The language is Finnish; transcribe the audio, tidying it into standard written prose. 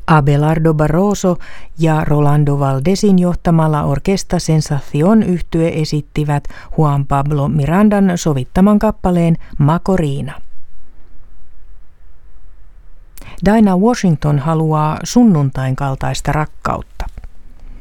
Abelardo Barroso ja Rolando Valdesin johtamalla Orquesta Sensación -yhtye esittivät Juan Pablo Mirandan sovittaman kappaleen Macorina. Dinah Washington haluaa sunnuntain kaltaista rakkautta.